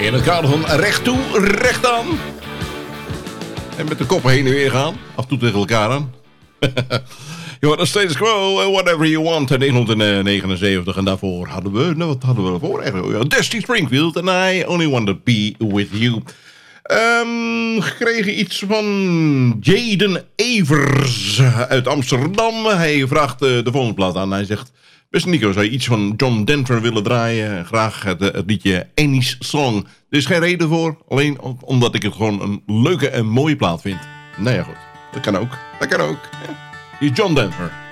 In het kader van recht toe, recht aan. En met de koppen heen en weer gaan. Af en toe tegen elkaar aan. Je hoort de Status Quo, Whatever You Want in 1979. En daarvoor hadden we, wat hadden we ervoor eigenlijk? Dusty Springfield and I Only Want To Be With You. Gekregen iets van Jaden Evers uit Amsterdam. Hij vraagt de volgende plaat aan. Hij zegt: beste Nico, zou je iets van John Denver willen draaien? Graag het liedje Annie's Song. Er is geen reden voor, alleen omdat ik het gewoon een leuke en mooie plaat vind. Nou ja, goed. Dat kan ook. Dat kan ook. Hier is John Denver.